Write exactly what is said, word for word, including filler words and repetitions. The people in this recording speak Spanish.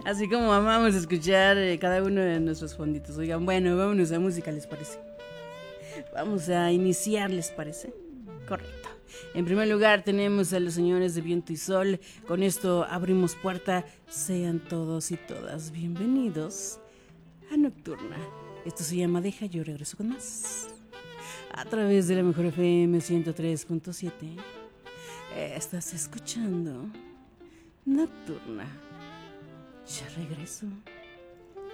Así como amamos escuchar eh, cada uno de nuestros fonditos. Oigan, bueno, vámonos a música, ¿les parece? Vamos a iniciar, ¿les parece? Correcto. En primer lugar tenemos a los señores de Viento y Sol. Con esto abrimos puerta. Sean todos y todas bienvenidos a Nocturna. Esto se llama Deja, yo regreso con más. A través de la Mejor F M ciento tres punto siete. Estás escuchando Nocturna. Ya regreso.